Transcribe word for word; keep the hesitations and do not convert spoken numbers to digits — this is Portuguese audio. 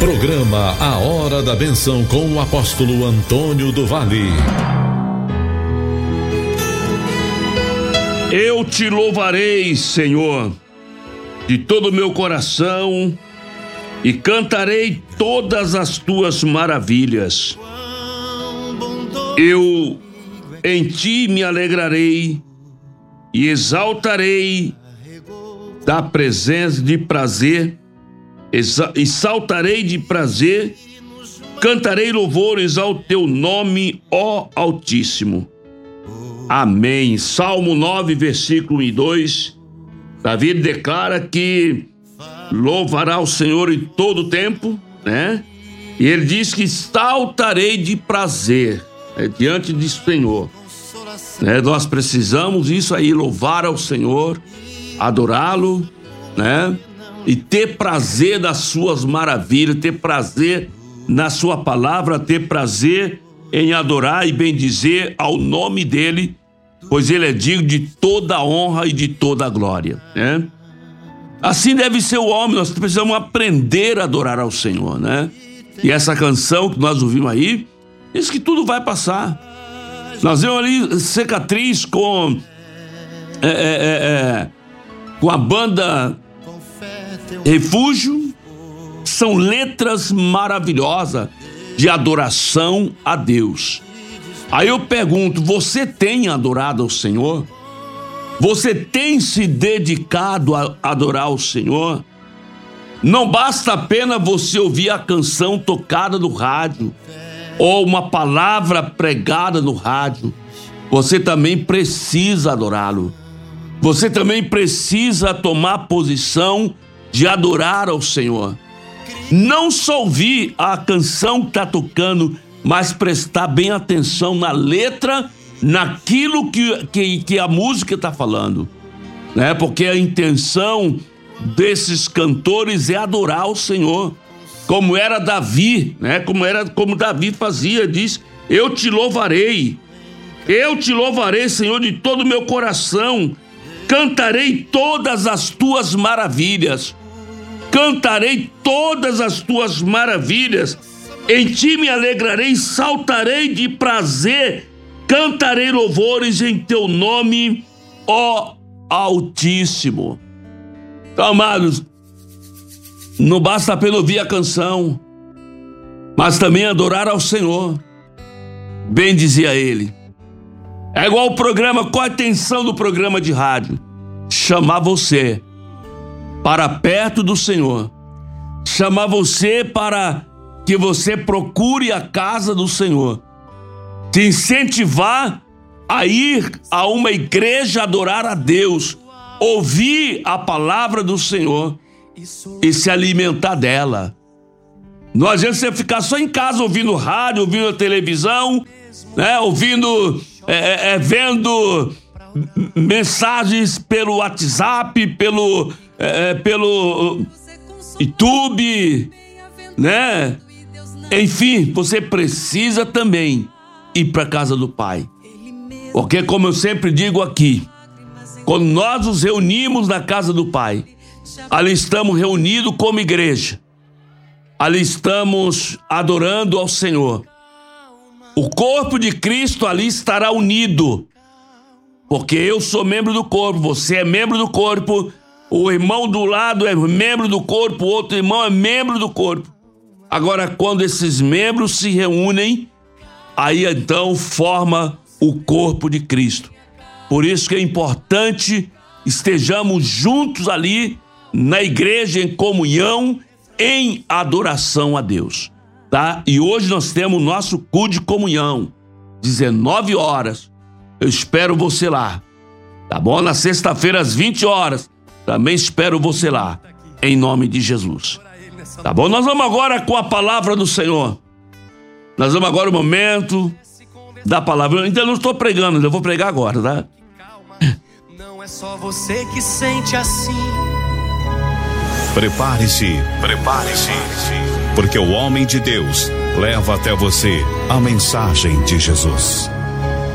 Programa A Hora da Bênção com o apóstolo Antônio do Vale. Eu te louvarei, Senhor, de todo o meu coração e cantarei todas as tuas maravilhas. Eu em ti me alegrarei e exaltarei da presença de prazer, e saltarei de prazer, cantarei louvores ao teu nome, ó Altíssimo. Amém. Salmo nove, versículo um e dois, Davi declara que louvará o Senhor em todo o tempo, né? E ele diz que saltarei de prazer, né, diante do Senhor. Né? Nós precisamos isso aí, louvar ao Senhor, adorá-lo, né? E ter prazer nas suas maravilhas, ter prazer na sua palavra, ter prazer em adorar e bendizer ao nome dele, pois ele é digno de toda a honra e de toda a glória, né? Assim deve ser o homem, nós precisamos aprender a adorar ao Senhor, né? E essa canção que nós ouvimos aí, diz que tudo vai passar. Nós vemos ali Cicatriz com é, é, é, com a banda Refúgio. São letras maravilhosas de adoração a Deus. Aí eu pergunto, você tem adorado ao Senhor? Você tem se dedicado a adorar ao Senhor? Não basta apenas você ouvir a canção tocada no rádio ou uma palavra pregada no rádio. Você também precisa adorá-lo. Você também precisa tomar posição de adorar ao Senhor. Não só ouvir a canção que está tocando, mas prestar bem atenção na letra, naquilo que, que, que a música está falando, né? Porque a intenção desses cantores é adorar o Senhor, como era Davi, né? Como era, como Davi fazia, diz: eu te louvarei, eu te louvarei, Senhor, de todo o meu coração, cantarei todas as tuas maravilhas, cantarei todas as tuas maravilhas, em ti me alegrarei, saltarei de prazer, cantarei louvores em teu nome, ó Altíssimo. Então, amados, não basta apenas ouvir a canção, mas também adorar ao Senhor, bem dizia ele. É igual o programa, qual a intenção do programa de rádio? Chamar você para perto do Senhor, chamar você para que você procure a casa do Senhor, te incentivar a ir a uma igreja adorar a Deus, ouvir a palavra do Senhor e se alimentar dela. Não adianta você ficar só em casa ouvindo rádio, ouvindo a televisão, né? Ouvindo, é, é, vendo mensagens pelo WhatsApp, pelo, é, pelo YouTube, né? Enfim, você precisa também ir para a casa do Pai. Porque, como eu sempre digo aqui, quando nós nos reunimos na casa do Pai, ali estamos reunidos como igreja, ali estamos adorando ao Senhor. O corpo de Cristo ali estará unido, porque eu sou membro do corpo, você é membro do corpo, o irmão do lado é membro do corpo, o outro irmão é membro do corpo. Agora, quando esses membros se reúnem, aí então forma o corpo de Cristo. Por isso que é importante estejamos juntos ali na igreja, em comunhão, em adoração a Deus, tá? E hoje nós temos o nosso culto de comunhão, dezenove horas. Eu espero você lá, tá bom? Na sexta-feira, às vinte horas, também espero você lá, em nome de Jesus. Tá bom? Nós vamos agora com a palavra do Senhor. Nós vamos agora o momento da palavra. Eu ainda não estou pregando, eu vou pregar agora, tá? Não é só você que sente assim. Prepare-se, prepare-se, porque o homem de Deus leva até você a mensagem de Jesus.